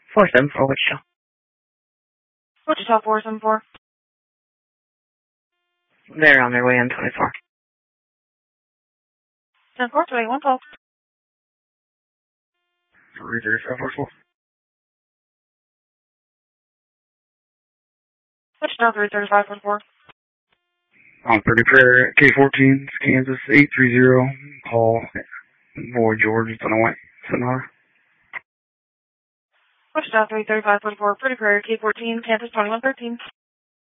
474 Wichita. Wichita 474. They're on their way in 24. 10-4, 2112. 33544. Wichita 33544. On Pretty Prairie, K14, Kansas 830, Paul, Boy George, Sonora. Wichita 33544, Pretty Prairie, K14, Kansas 2113.